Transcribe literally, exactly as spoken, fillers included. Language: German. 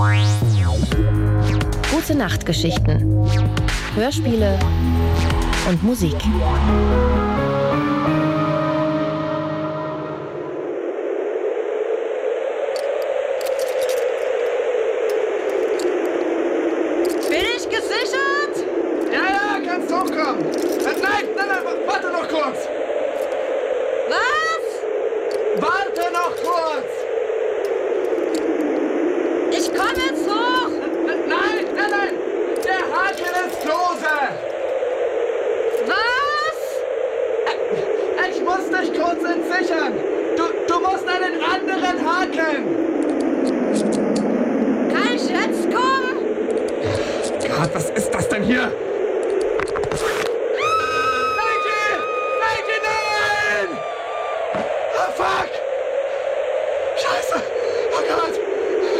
Gute Nachtgeschichten, Hörspiele und Musik. Bin ich gesichert? Ja, ja, kannst hochkommen. Nein, nein, nein, warte noch kurz. Was? Warte noch kurz. Ich komme jetzt hoch. Nein, nein, nein. Der Haken ist lose. Was? Ich muss dich kurz entsichern. Du, du musst einen anderen Haken.